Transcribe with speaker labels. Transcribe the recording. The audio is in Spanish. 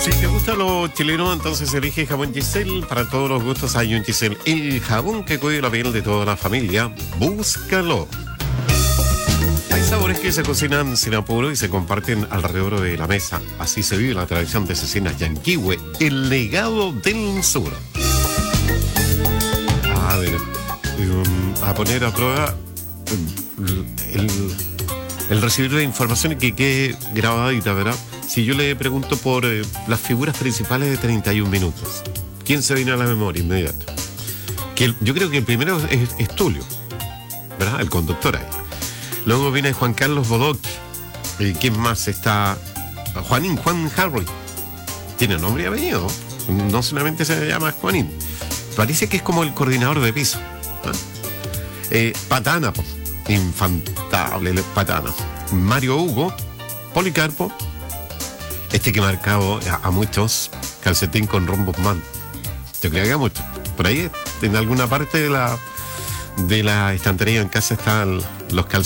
Speaker 1: Si te gusta lo chileno, entonces elige Jabón Giselle. Para todos los gustos hay un Giselle. El jabón que cuida la piel de toda la familia. Búscalo. Hay sabores que se cocinan sin apuro y se comparten alrededor de la mesa. Así se vive la tradición de cecinas Yanquihue, el legado del sur. A ver, a poner a prueba el recibir la información y que quede grabadita, ¿verdad? Si yo le pregunto por las figuras principales de 31 minutos, ¿quién se viene a la memoria inmediato? Yo creo que el primero es Tulio, ¿verdad? El conductor ahí. Luego viene Juan Carlos Bodoque. ¿Quién más está? Juan Harry. Tiene nombre y apellido. No solamente se llama Juanín. Parece que es como el coordinador de piso. Patana, pues. Infantable Patana. Mario Hugo. Policarpo. Este que ha marcado a muchos, calcetín con rombos man. Yo creo que a muchos. Por ahí, en alguna parte de la estantería en casa están los calcetines